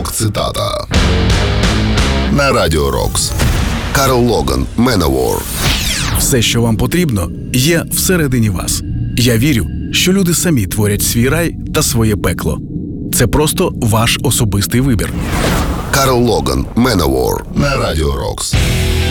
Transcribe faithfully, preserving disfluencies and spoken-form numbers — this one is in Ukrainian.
Рок-цитата. На Радіо Рокс. Карл Логан, Manowar. Все, що вам потрібно, є всередині вас. Я вірю, що люди самі творять свій рай та своє пекло. Це просто ваш особистий вибір. Карл Логан, Manowar. На Радіо Рокс.